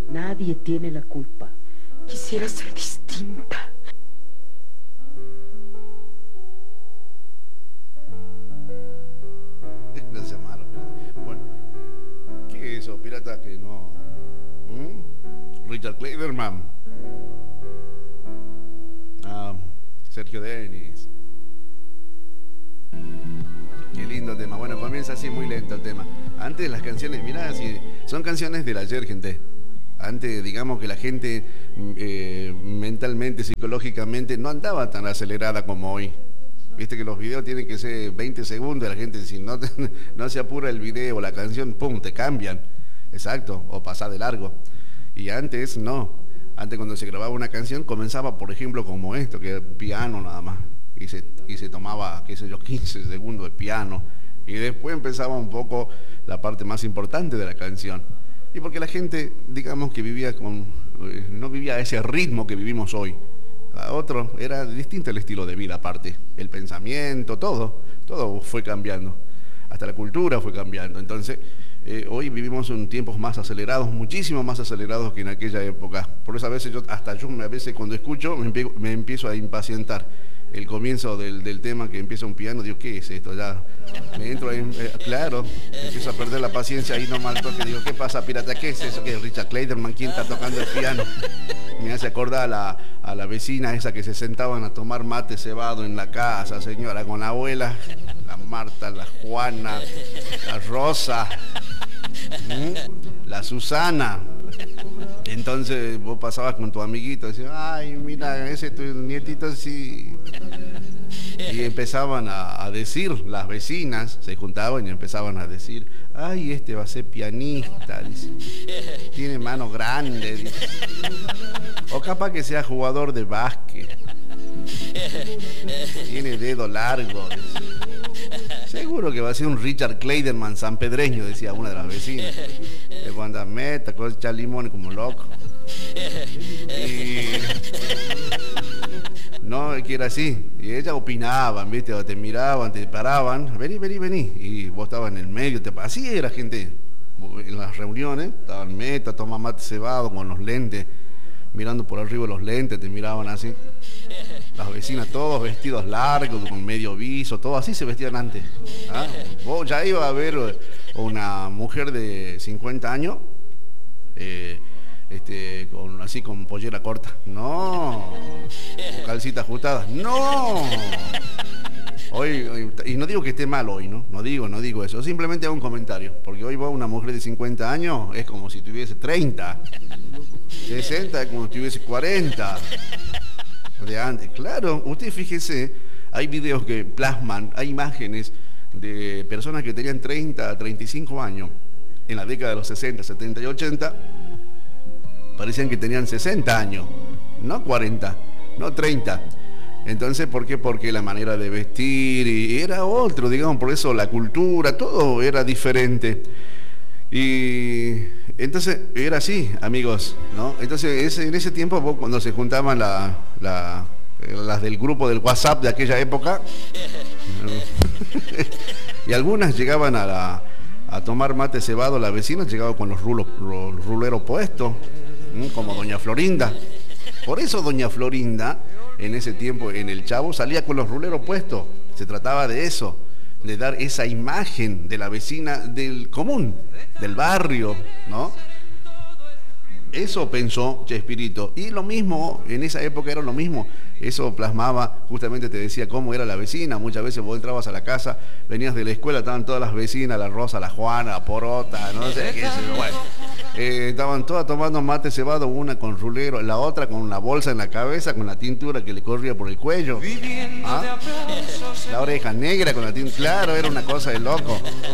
Nadie tiene la culpa. Quisiera ser distinta. No sea malo, pirata. Bueno, ¿qué es eso, pirata? Que no. Richard Clayderman. Sergio Denis. Qué lindo tema. Bueno, comienza así muy lento el tema. Antes las canciones, mirá, son canciones del ayer, gente. Antes, digamos que la gente mentalmente, psicológicamente, no andaba tan acelerada como hoy. Viste que los videos tienen que ser 20 segundos, la gente si no, no se apura el video, la canción, pum, te cambian. Exacto, o pasa de largo. Y antes no. Antes cuando se grababa una canción comenzaba, por ejemplo, como esto, que era piano nada más. Y se tomaba, qué sé yo, 15 segundos de piano. Y después empezaba un poco la parte más importante de la canción. Y porque la gente, digamos que vivía no vivía a ese ritmo que vivimos hoy. A otro era distinto el estilo de vida aparte. El pensamiento, todo fue cambiando. Hasta la cultura fue cambiando. Entonces, hoy vivimos en tiempos más acelerados, muchísimo más acelerados que en aquella época. Por eso a veces a veces cuando escucho me empiezo a impacientar. El comienzo del tema que empieza un piano, digo, ¿qué es esto? Ya me entro ahí, claro, empiezo a perder la paciencia ahí nomás al toque, digo, ¿qué pasa, pirata? ¿Qué es eso? ¿Qué es Richard Clayderman? ¿Quién está tocando el piano? Me hace acordar a la vecina esa que se sentaban a tomar mate cebado en la casa, señora, con la abuela, la Marta, la Juana, la Rosa, la Susana. Entonces vos pasabas con tu amiguito y decías, ay, mira, ese tu nietito sí. Y empezaban a decir, las vecinas se juntaban y empezaban a decir, ay, este va a ser pianista, dice. Tiene mano grande, dice. O capaz que sea jugador de básquet. Tiene dedo largo, dice. Seguro que va a ser un Richard Clayderman sanpedreño, decía una de las vecinas. El cuando meta, con echar limón como loco. Y no, que era así. Y ellas opinaban, ¿viste? O te miraban, te paraban. Vení. Y vos estabas en el medio. Así era gente. En las reuniones, estaban meta, toma mate cebado con los lentes. Mirando por arriba los lentes, te miraban así. Las vecinas todos vestidos largos, con medio viso, todo así se vestían antes. ¿Ah? Vos ya iba a ver una mujer de 50 años, así con pollera corta. No. Con calcitas ajustadas. No. Hoy, y no digo que esté mal hoy, ¿no? No digo eso. Simplemente hago un comentario. Porque hoy va una mujer de 50 años, es como si tuviese 30. 60 es como si tuviese 40. De antes. Claro, usted fíjese, hay videos que plasman, hay imágenes de personas que tenían 30, 35 años en la década de los 60, 70 y 80, parecían que tenían 60 años, no 40, no 30. Entonces, ¿por qué? Porque la manera de vestir era otro, digamos, por eso la cultura, todo era diferente. Y entonces era así, amigos, ¿no? Entonces en ese tiempo, vos, cuando se juntaban las del grupo del WhatsApp de aquella época, y algunas llegaban a tomar mate cebado, la vecina llegaba con los ruleros puestos, como doña Florinda. Por eso doña Florinda, en ese tiempo, en el Chavo, salía con los ruleros puestos. Se trataba de eso, de dar esa imagen de la vecina del común, del barrio, ¿no? Eso pensó Chespirito. Y lo mismo, en esa época era lo mismo. Eso plasmaba, justamente te decía cómo era la vecina. Muchas veces vos entrabas a la casa, venías de la escuela, estaban todas las vecinas, la Rosa, la Juana, la Porota, no sé qué, bueno. Estaban todas tomando mate cebado, una con rulero, la otra con la bolsa en la cabeza, con la tintura que le corría por el cuello. ¿Ah? La oreja negra con la tintura, claro, era una cosa de loco.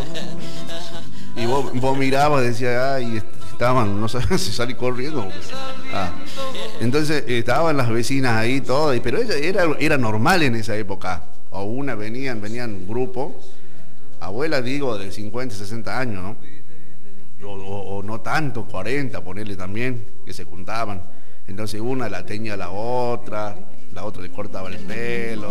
Y vos mirabas y decías, ay, estaban, no sabía si salí corriendo. Entonces estaban las vecinas ahí todas, pero era normal en esa época. O venían grupo, abuela digo de 50, 60 años, ¿no? O no tanto, 40, ponerle también, que se juntaban. Entonces una la tenía a la otra, la otra le cortaba el pelo.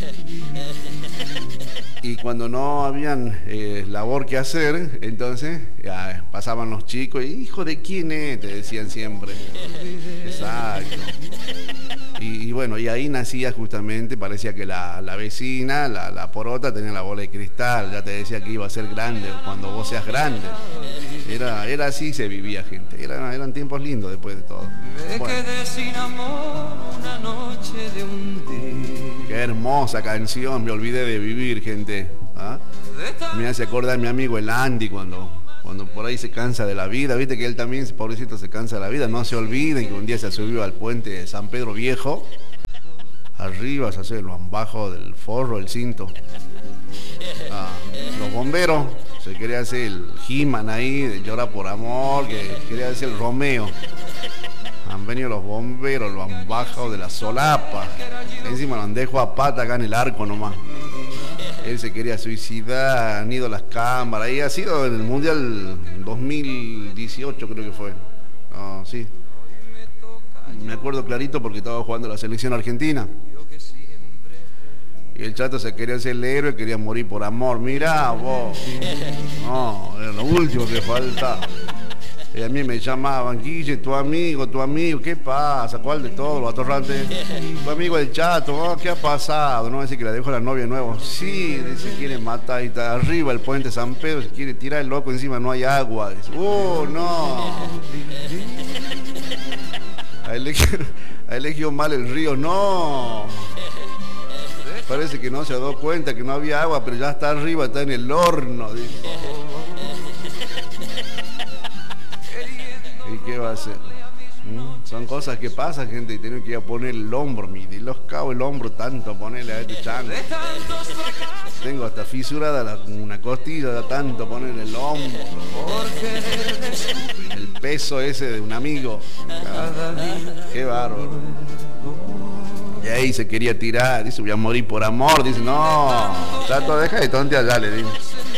Y cuando no habían labor que hacer, entonces ya, pasaban los chicos, hijo de quién es, te decían siempre. Exacto. Y bueno, y ahí nacía justamente, parecía que la vecina, la porota, tenía la bola de cristal, ya te decía que iba a ser grande cuando vos seas grande. Era así, se vivía, gente. Eran tiempos lindos después de todo. Bueno. Quedé sin amor una noche de un día. Qué hermosa canción, me olvidé de vivir, gente. ¿Ah? Me hace acordar a mi amigo el Andy cuando por ahí se cansa de la vida, viste que él también, pobrecito, se cansa de la vida. No se olviden que un día se subió al puente de San Pedro Viejo, arriba se hace lo abajo del forro, el cinto. Los bomberos, se quería hacer el He-Man ahí, de Llora por Amor, que quería hacer el Romeo. Han venido los bomberos, lo han bajado de la solapa, encima lo han dejado a pata acá en el arco nomás. Él se quería suicidar, han ido las cámaras, y ha sido en el Mundial 2018 creo que fue. Sí. Me acuerdo clarito porque estaba jugando la selección argentina. Y el chato se quería hacer el héroe, quería morir por amor. Mirá vos. No, era lo último que faltaba. Y a mí me llamaban, Guille, tu amigo, ¿qué pasa? ¿Cuál de todos los atorrantes? Tu amigo el chato, ¿qué ha pasado? No, dice que la dejó la novia nueva. Sí, dice, quiere matar, y está arriba el puente San Pedro, se quiere tirar el loco encima, no hay agua. Dice, no. Ha elegido mal el río, no. Parece que no se ha dado cuenta que no había agua, pero ya está arriba, está en el horno. Dice. ¿Y qué va a hacer? Son cosas que pasan, gente, y tienen que ir a poner el hombro, de los cabos el hombro tanto, ponerle a este chango. Tengo hasta fisurada una costilla de tanto ponerle el hombro. El peso ese de un amigo. Qué bárbaro. Y ahí se quería tirar, dice, voy a morir por amor. Dice, no, chato, deja de tontear, dale, dice.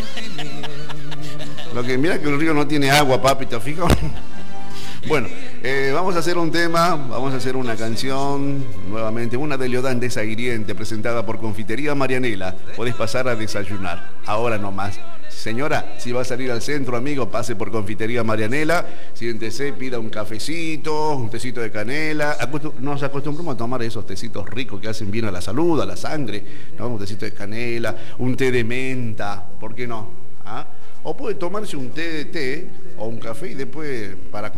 Lo que mira que el río no tiene agua, papi, ¿te fijas? Bueno, vamos a hacer un tema, vamos a hacer una canción, nuevamente, una de Leodán Desaguiriente, presentada por Confitería Marianela. Podés pasar a desayunar, ahora nomás. Señora, si va a salir al centro, amigo, pase por Confitería Marianela, siéntese, pida un cafecito, un tecito de canela. Nos acostumbramos a tomar esos tecitos ricos que hacen bien a la salud, a la sangre, ¿no? Un tecito de canela, un té de menta, ¿por qué no? ¿Ah? O puede tomarse un té de té o un café y después para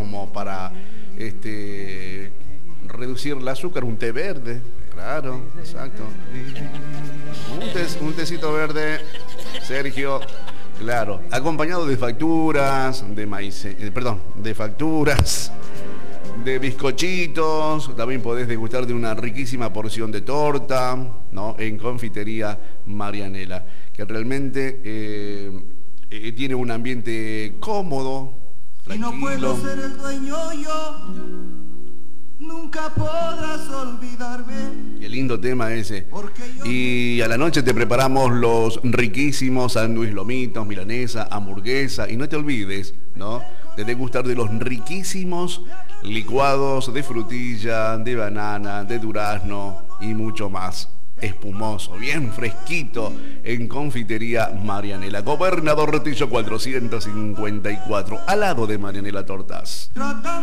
reducir el azúcar, un té verde. Claro, exacto. Un tecito verde, Sergio. Claro, acompañado de facturas, de facturas, de bizcochitos. También podés degustar de una riquísima porción de torta, ¿no? En Confitería Marianela, que realmente tiene un ambiente cómodo, tranquilo. Si no puedo ser el dueño yo, nunca podrás olvidarme. Qué lindo tema ese. Y a la noche te preparamos los riquísimos sándwiches, lomitos, milanesa, hamburguesa. Y no te olvides, ¿no?, de degustar de los riquísimos licuados de frutilla, de banana, de durazno y mucho más. Espumoso, bien fresquito, en Confitería Marianela. Gobernador Retillo 454, al lado de Marianela Tortas.